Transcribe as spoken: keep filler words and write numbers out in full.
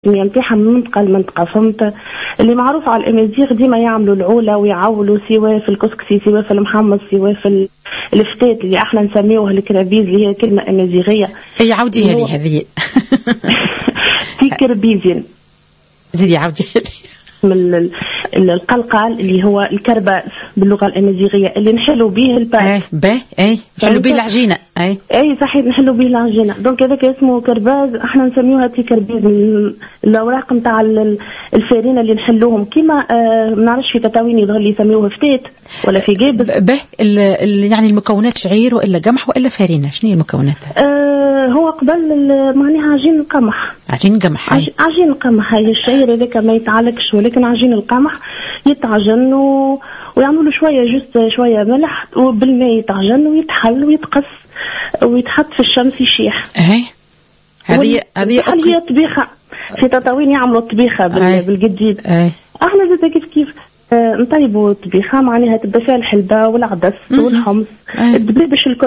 نتاعها من منطقة لمنطقة، فهمت؟ اللي معروف على الأمازيغ ديما يعملوا العولة ويعولوا سواء في الكسكسي سواء في المحمص سواء في الفتات اللي احنا نسميوه الكرابيز اللي هي كلمة أمازيغية. اي عودي هذه هذه في كربيزين زيدي عودي من القلقال اللي هو الكرباز باللغة الأمازيغية اللي نحلوا به الباس. اي باهي اي نحلوا به العجينة. اي اي صحيح نحلوا به العجينة. دونك هذاك اسمه كرباز، احنا نسميوها تي كربيز من الاوراق نتاع الفارينة اللي نحلوهم كيما آه ما نعرفش في تطاوين يظهر لي يسميوها فتات ولا في جابس. به يعني المكونات شعير والا قمح والا فارينة، شنو هي المكونات؟ آه هو قبل معناها عجين القمح. عجين قمح. عج... عجين القمح هاي الشعير هذاك ما يتعلقش، ولكن عجين القمح يتعجن و... ويعملوا له شويه جست شويه ملح وبالماء يتعجن ويتحل ويتقص ويتحط في الشمس يشيح. اهي هذه هذه هي طبيخه في تطاوين يعملوا الطبيخه بال... بالجديد. احنا زاد كيف كيف آه نطيبوا الطبيخه معناها تبدا فيها الحلبه والعدس والحمص الدبابش الكل